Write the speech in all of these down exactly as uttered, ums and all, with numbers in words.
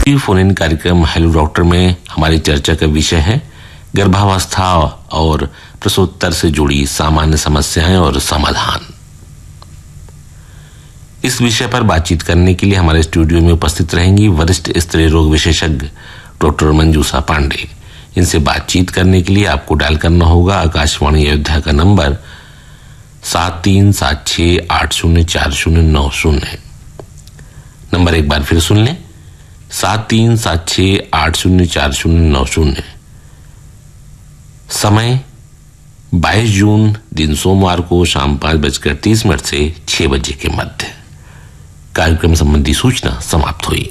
Free phone in कार्यक्रम hello doctor में हमारी चर्चा का विषय है गर्भावस्था और प्रसवोत्तर से जुड़ी सामान्य समस्याएं और समाधान। इस विषय पर बातचीत करने के लिए हमारे स्टूडियो में उपस्थित रहेंगी वरिष्ठ स्त्री रोग विशेषज्ञ डॉक्टर मंजूषा पांडे। इनसे बातचीत करने के लिए आपको डायल करना होगा आकाशवाणी अयोध्या का नंबर सात तीन सात छह आठ शून्य चार शून्य नौ शून्य। नंबर एक बार फिर सुन लें, सात तीन सात छह आठ शून्य चार शून्य नौ शून्य। समय बाईस जून दिन सोमवार को शाम पांच बजकर तीस मिनट से छह बजे के मध्य। कार्यक्रम संबंधी सूचना समाप्त हुई।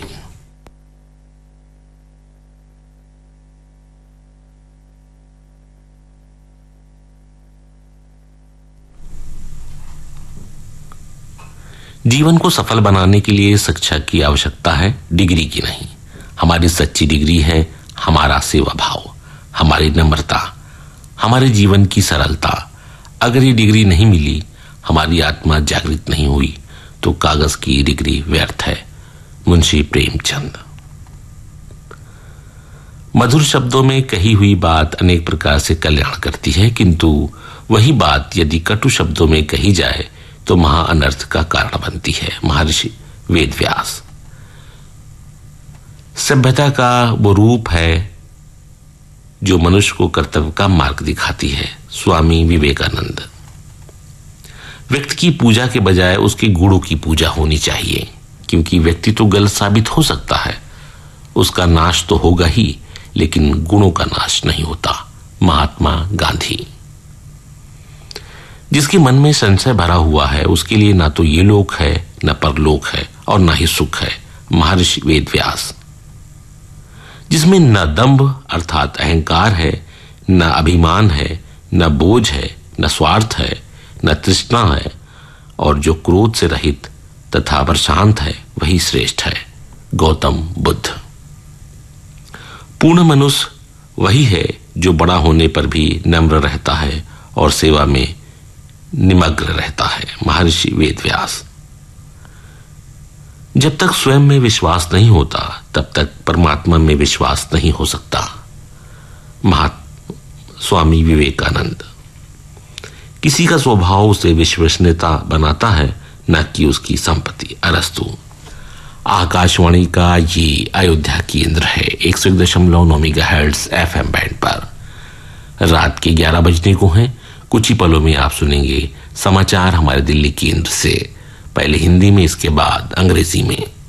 जीवन को सफल बनाने के लिए शिक्षा की आवश्यकता है, डिग्री की नहीं। हमारी सच्ची डिग्री है हमारा सेवा भाव, हमारी नम्रता, हमारे जीवन की सरलता। अगर ये डिग्री नहीं मिली, हमारी आत्मा जागृत नहीं हुई, तो कागज की डिग्री व्यर्थ है। मुंशी प्रेमचंद। मधुर शब्दों में कही हुई बात अनेक प्रकार से कल्याण करती है, किंतु वही बात यदि कटु शब्दों में कही जाए तो महा अनर्थ का कारण बनती है। महर्षि वेदव्यास। सभ्यता का वो रूप है जो मनुष्य को कर्तव्य का मार्ग दिखाती है। स्वामी विवेकानंद। व्यक्ति की पूजा के बजाय उसके गुणों की पूजा होनी चाहिए, क्योंकि व्यक्ति तो गलत साबित हो सकता है, उसका नाश तो होगा ही, लेकिन गुणों का नाश नहीं होता। महात्मा गांधी। जिसके मन में संशय भरा हुआ है उसके लिए ना तो ये लोक है, न परलोक है, और ना ही सुख है। महर्षि वेदव्यास। जिसमें न दंभ अर्थात अहंकार है, न अभिमान है, न बोझ है, न स्वार्थ है, न तृष्णा है, और जो क्रोध से रहित तथा प्रशांत है, वही श्रेष्ठ है। गौतम बुद्ध। पूर्ण मनुष्य वही है जो बड़ा होने पर भी नम्र रहता है और सेवा में निमग्न रहता है। महर्षि वेदव्यास। जब तक स्वयं में विश्वास नहीं होता तब तक परमात्मा में विश्वास नहीं हो सकता। महात्मा स्वामी विवेकानंद। किसी का स्वभाव उसे विश्वसनीयता बनाता है, न कि उसकी संपत्ति। अरस्तु। आकाशवाणी का ये अयोध्या केंद्र है एक सौ एक दशमलव नौ मेगाहर्ट्ज एफ एम बैंड पर। रात के ग्यारह बजने को हैं। कुछ ही पलों में आप सुनेंगे समाचार हमारे दिल्ली केंद्र से, पहले हिंदी में, इसके बाद अंग्रेजी में।